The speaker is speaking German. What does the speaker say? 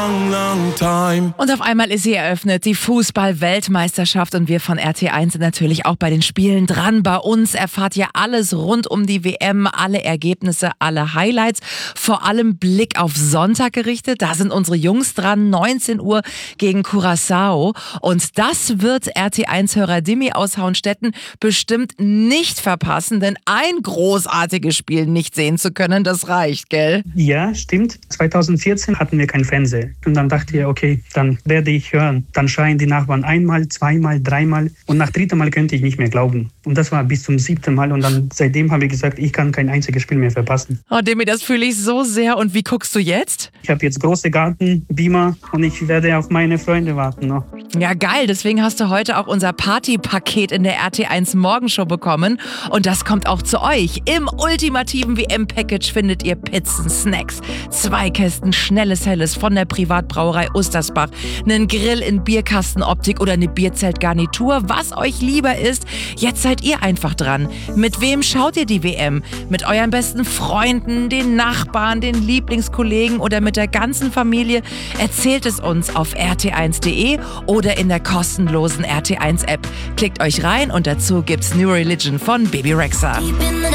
Und auf einmal ist sie eröffnet, die Fußball-Weltmeisterschaft, und wir von RT1 sind natürlich auch bei den Spielen dran. Bei uns erfahrt ihr alles rund um die WM, alle Ergebnisse, alle Highlights, vor allem Blick auf Sonntag gerichtet. Da sind unsere Jungs dran, 19 Uhr gegen Curaçao, und das wird RT1-Hörer Dimi aus Hauenstetten bestimmt nicht verpassen, denn ein großartiges Spiel nicht sehen zu können, das reicht, gell? Ja, stimmt. 2014 hatten wir kein Fernseher. Und dann dachte ich, okay, dann werde ich hören. Dann schreien die Nachbarn einmal, zweimal, dreimal. Und nach dritten Mal könnte ich nicht mehr glauben. Und das war bis zum 7. Mal. Und dann seitdem habe ich gesagt, ich kann kein einziges Spiel mehr verpassen. Oh, Demi, das fühle ich so sehr. Und wie guckst du jetzt? Ich habe jetzt große Garten, Beamer, und ich werde auf meine Freunde warten noch. Ja, geil. Deswegen hast du heute auch unser Partypaket in der RT1 Morgenshow bekommen. Und das kommt auch zu euch. Im ultimativen WM-Package findet ihr Pizzen, Snacks, 2 Kästen schnelles Helles von der Privatbrauerei Ustersbach, einen Grill in Bierkastenoptik oder eine Bierzeltgarnitur, was euch lieber ist. Jetzt seid ihr einfach dran. Mit wem schaut ihr die WM? Mit euren besten Freunden, den Nachbarn, den Lieblingskollegen oder mit der ganzen Familie? Erzählt es uns auf rt1.de oder in der kostenlosen RT1 App. Klickt euch rein und dazu gibt's New Religion von Baby Rexha.